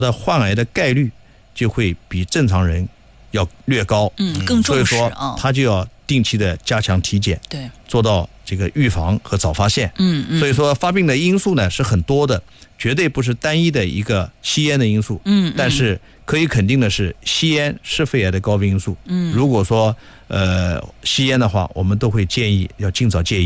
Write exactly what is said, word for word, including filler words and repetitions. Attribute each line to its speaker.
Speaker 1: 的患癌的概率就会比正常人要略高，
Speaker 2: 嗯，更重视，
Speaker 1: 所以说他就要定期的加强体检，
Speaker 2: 对，
Speaker 1: 做到这个预防和早发现。
Speaker 2: 嗯嗯，
Speaker 1: 所以说发病的因素呢是很多的，绝对不是单一的一个吸烟的因素。
Speaker 2: 嗯，
Speaker 1: 但是可以肯定的是，吸烟是肺癌的高危因素。
Speaker 2: 嗯，
Speaker 1: 如果说呃吸烟的话，我们都会建议要尽早戒烟。